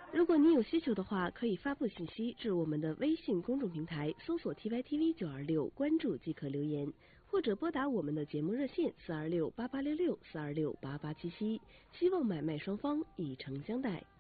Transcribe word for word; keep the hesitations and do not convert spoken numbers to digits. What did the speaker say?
如果您有需求的话，可以发布信息至我们的微信公众平台，搜索 T Y T V 九二六，关注即可留言，或者拨打我们的节目热线四二六八八六六四二六八八七七。希望买卖双方以诚相待。